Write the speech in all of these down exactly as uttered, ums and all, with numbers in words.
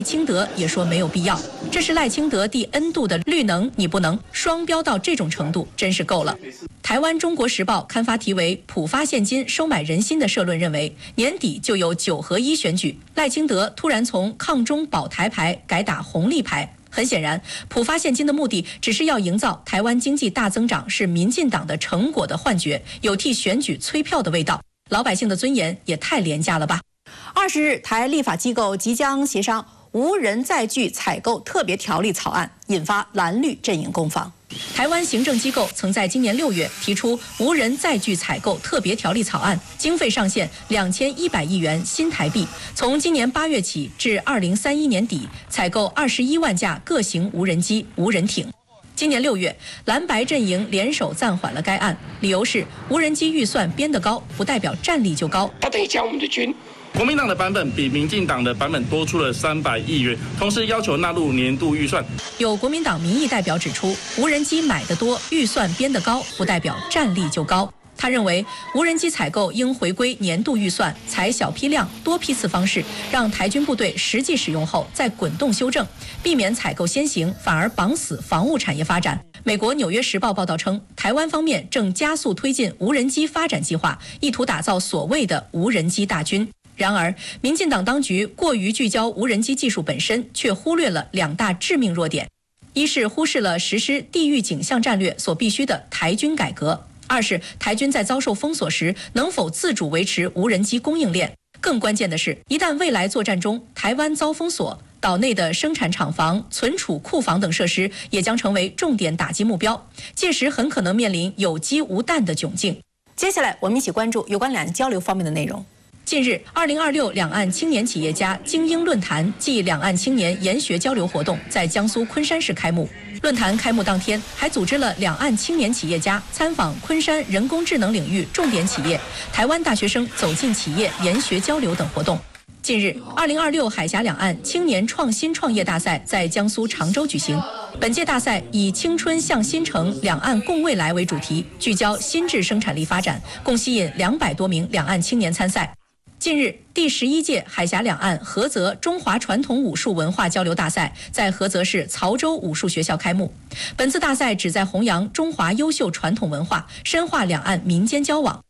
清德也说没有必要，这是赖清德第 N 度的绿能你不能，双标到这种程度真是够了。台湾《中国时报》刊发题为“普发现金收买人心”的社论认为，年底就有九合一选举，赖清德突然从抗中保台牌改打红利牌。很显然，普发现金的目的只是要营造台湾经济大增长是民进党的成果的幻觉，有替选举催票的味道。老百姓的尊严也太廉价了吧！ 二十日，台立法机构即将协商无人载具采购特别条例草案，引发蓝绿阵营攻防。 台湾行政机构曾在今年六月提出无人载具采购特别条例草案，经费上限两千一百亿元新台币，从今年八月起至二零三一年底，采购二十一万架各型无人机、无人艇。今年六月，蓝白阵营联手暂缓了该案，理由是无人机预算编得高，不代表战力就高。 他等于将我们的军。 国民党的版本比民进党的版本多出了三百亿元，同时要求纳入年度预算。 有国民党民意代表指出，无人机买得多，预算编得高，不代表战力就高。他认为，无人机采购应回归年度预算，采小批量、多批次方式，让台军部队实际使用后再滚动修正，避免采购先行，反而绑死防务产业发展。美国《纽约时报》报道称，台湾方面正加速推进无人机发展计划，意图打造所谓的无人机大军。然而，民进党当局过于聚焦无人机技术本身，却忽略了两大致命弱点：一是忽视了实施地域景象战略所必须的台军改革；二是台军在遭受封锁时能否自主维持无人机供应链。更关键的是，一旦未来作战中台湾遭封锁，岛内的生产厂房、存储库房等设施也将成为重点打击目标，届时很可能面临有机无弹的窘境。 接下来，我们一起关注有关两岸交流方面的内容。 近日，二零二六两岸青年企业家精英论坛暨两岸青年研学交流活动在江苏昆山市开幕。论坛开幕当天，还组织了两岸青年企业家参访昆山人工智能领域重点企业、台湾大学生走进企业研学交流等活动。近日，二零二六海峡两岸青年创新创业大赛在江苏常州举行。本届大赛以“青春向新城，两岸共未来”为主题，聚焦新质生产力发展，共吸引两百多名两岸青年参赛。近日，第十一届海峡两岸菏泽中华传统武术文化交流大赛在菏泽市曹州武术学校开幕。本次大赛旨在弘扬中华优秀传统文化，深化两岸民间交往。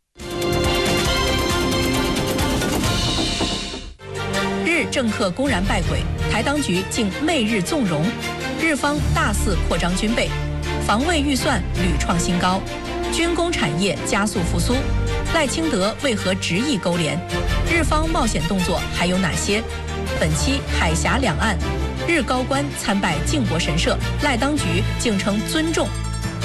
日政客公然败轨，台当局竟媚日纵容，日方大肆扩张军备，防卫预算屡创新高，军工产业加速复苏。赖清德为何执意勾连？日方冒险动作还有哪些？本期海峡两岸，日高官参拜靖国神社，赖当局竟称尊重。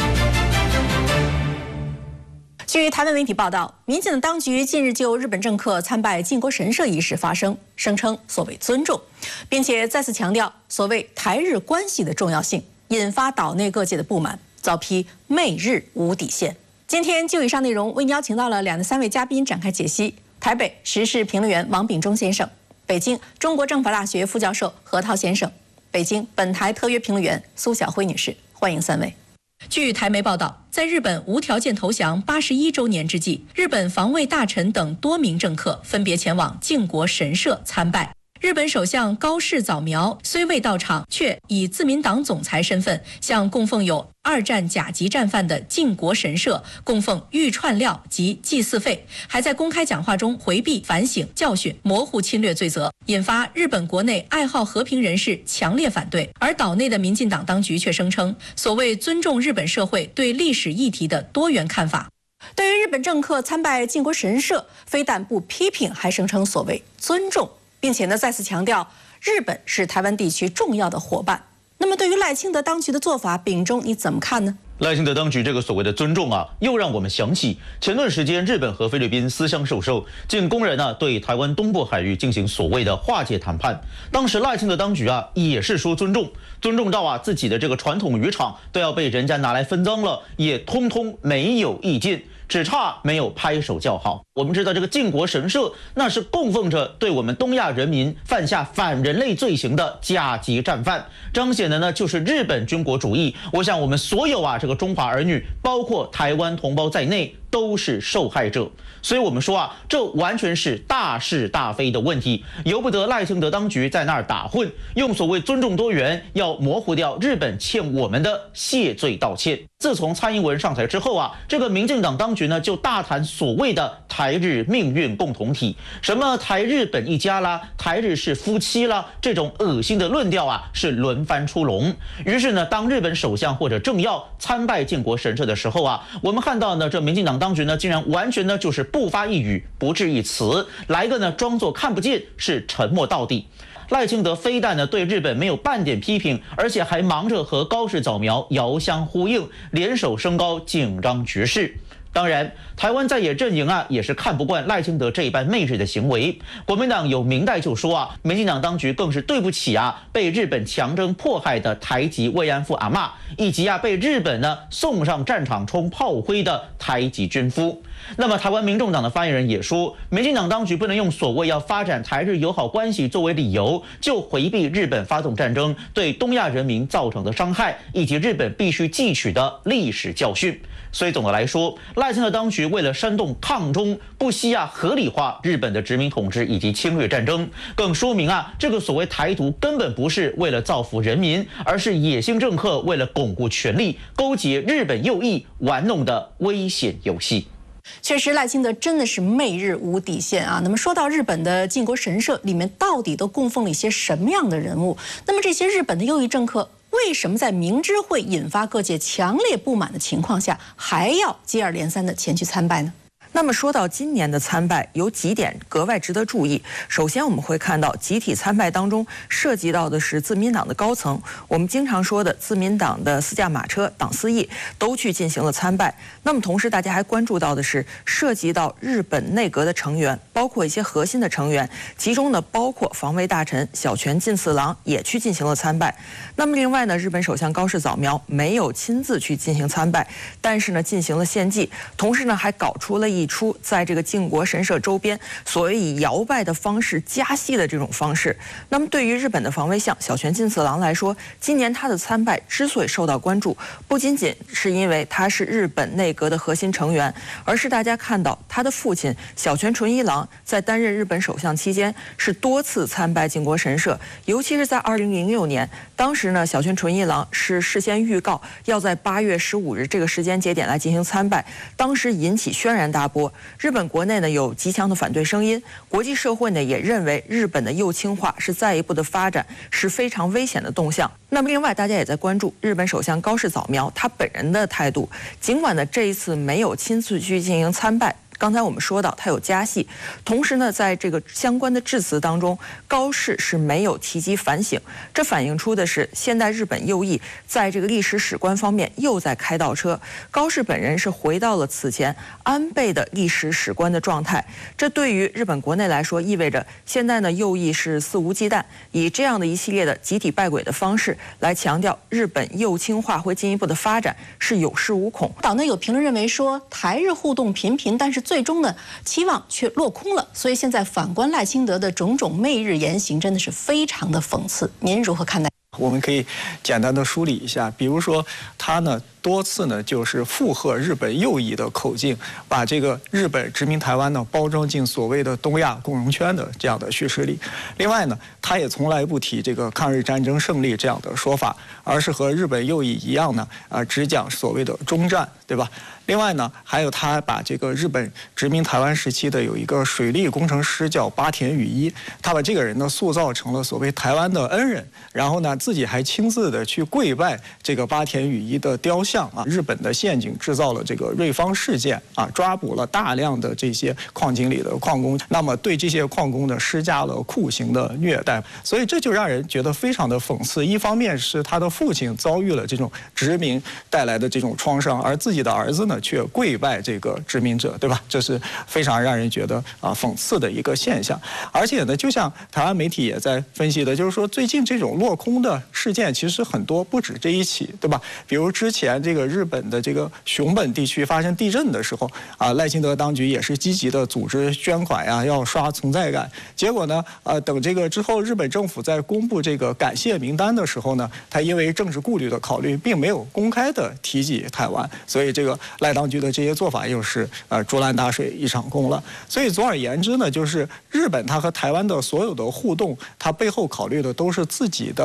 据台湾媒体报道，民进党当局近日就日本政客参拜靖国神社一事发声，声称所谓尊重，并且再次强调所谓台日关系的重要性，引发岛内各界的不满，遭批媚日无底线。今天就以上内容，为您邀请到了两的三位嘉宾展开解析。台北时事评论员王炳忠先生，北京中国政法大学副教授何涛先生，北京本台特约评论员苏晓辉女士，欢迎三位。 据台媒报道，在日本无条件投降八十一周年之际，日本防卫大臣等多名政客分别前往靖国神社参拜。日本首相高市早苗虽未到场，却以自民党总裁身份向供奉有二战甲级战犯的靖国神社供奉玉串料及祭祀费，还在公开讲话中回避反省教训，模糊侵略罪责，引发日本国内爱好和平人士强烈反对。而岛内的民进党当局却声称，所谓尊重日本社会对历史议题的多元看法。 对于日本政客参拜靖国神社，非但不批评，还声称所谓尊重，并且呢再次强调日本是台湾地区重要的伙伴。那么对于赖清德当局的做法，秉忠你怎么看呢？ 赖清德当局这个所谓的尊重啊，又让我们想起前段时间日本和菲律宾私相授受，竟公然呢对台湾东部海域进行所谓的化解谈判。当时赖清德当局啊也是说尊重，尊重到啊自己的这个传统渔场都要被人家拿来分赃了，也通通没有意见。只差没有拍手叫好。我们知道这个靖国神社，那是供奉着对我们东亚人民犯下反人类罪行的甲级战犯，彰显的呢就是日本军国主义。我想我们所有啊这个中华儿女，包括台湾同胞在内， 都是受害者。所以我们说啊，这完全是大是大非的问题，由不得赖清德当局在那儿打混，用所谓尊重多元，要模糊掉日本欠我们的谢罪道歉。自从蔡英文上台之后啊，这个民进党当局呢就大谈所谓的台日命运共同体，什么台日本一家啦，台日是夫妻啦，这种恶心的论调啊是轮番出笼。于是呢，当日本首相或者政要参拜建国神社的时候啊，我们看到呢，这民进党当局呢竟然完全呢就是不发一语，不置一词，来个呢装作看不见，是沉默到底。赖清德非但呢对日本没有半点批评，而且还忙着和高市早苗遥相呼应，联手升高紧张局势。当然，台湾在野阵营啊也是看不惯赖清德这一般媚日的行为。国民党有明代就说啊，民进党当局更是对不起啊被日本强征迫害的台籍慰安妇阿嬷，以及啊被日本呢送上战场冲炮灰的台籍军夫。那么，台湾民众党的发言人也说，民进党当局不能用所谓要发展台日友好关系作为理由，就回避日本发动战争对东亚人民造成的伤害，以及日本必须汲取的历史教训。所以总的来说，赖清德当局为了煽动抗中，不惜啊合理化日本的殖民统治以及侵略战争，更说明啊这个所谓台独根本不是为了造福人民，而是野心政客为了巩固权力，勾结日本右翼玩弄的危险游戏。 确实，赖清德真的是媚日无底线啊！那么说到日本的靖国神社里面到底都供奉了一些什么样的人物？那么这些日本的右翼政客为什么在明知会引发各界强烈不满的情况下，还要接二连三的前去参拜呢？ 那么说到今年的参拜，有几点格外值得注意。首先，我们会看到集体参拜当中涉及到的是自民党的高层，我们经常说的自民党的四驾马车党四役都去进行了参拜。那么同时，大家还关注到的是涉及到日本内阁的成员，包括一些核心的成员，其中呢包括防卫大臣小泉进次郎也去进行了参拜。那么另外呢，日本首相高市早苗没有亲自去进行参拜，但是呢进行了献祭，同时呢还搞出了一出在这个靖国神社周边所谓以摇摆的方式加戏的这种方式。那么对于日本的防卫相小泉进次郎来说，今年他的参拜之所以受到关注，不仅仅是因为他是日本内阁的核心成员，而是大家看到他的父亲小泉纯一郎在担任日本首相期间是多次参拜靖国神社，尤其是在二零零六年，当时呢小泉纯一郎是事先预告要在八月十五日这个时间节点来进行参拜，当时引起轩然大波。日本国内呢有极强的反对声音，国际社会呢也认为日本的右倾化是再一步的发展，是非常危险的动向。那么另外大家也在关注日本首相高市早苗他本人的态度，尽管呢这一次没有亲自去进行参拜，刚才我们说到他有加戏，同时呢在这个相关的致辞当中，高市是没有提及反省，这反映出的是现代日本右翼在这个历史史观方面又在开倒车。高市本人是回到了此前安倍的历史史观的状态，这对于日本国内来说意味着现在呢右翼是肆无忌惮，以这样的一系列的集体败轨的方式来强调日本右倾化会进一步的发展是有恃无恐。 岛内有评论认为说，台日互动频频，但是最终呢期望却落空了，所以现在反观赖清德的种种媚日言行，真的是非常的讽刺。您如何看待？ 我们可以简单的梳理一下，比如说他呢多次呢就是附和日本右翼的口径，把这个日本殖民台湾呢包装进所谓的东亚共荣圈的这样的叙事里。另外呢，他也从来不提这个抗日战争胜利这样的说法，而是和日本右翼一样呢，啊、呃，只讲所谓的中战，对吧？另外呢，还有他把这个日本殖民台湾时期的有一个水利工程师叫八田羽一，他把这个人呢塑造成了所谓台湾的恩人，然后呢自己还亲自的去跪拜这个八田羽一的雕像啊。日本的陷阱制造了这个瑞芳事件啊，抓捕了大量的这些矿井里的矿工，那么对这些矿工呢施加了酷刑的虐待，所以这就让人觉得非常的讽刺。一方面是他的父亲遭遇了这种殖民带来的这种创伤，而自己的儿子呢却跪拜这个殖民者，对吧？这是非常让人觉得啊讽刺的一个现象。而且呢，就像台湾媒体也在分析的，就是说最近这种落空的的事件其实很多，不止这一起，对吧？比如之前这个日本的这个熊本地区发生地震的时候啊，赖清德当局也是积极的组织捐款呀，要刷存在感。结果呢，呃，等这个之后，日本政府在公布这个感谢名单的时候呢，他因为政治顾虑的考虑，并没有公开的提及台湾，所以这个赖当局的这些做法又是呃竹篮打水一场空了。所以总而言之呢，就是日本它和台湾的所有的互动，它背后考虑的都是自己的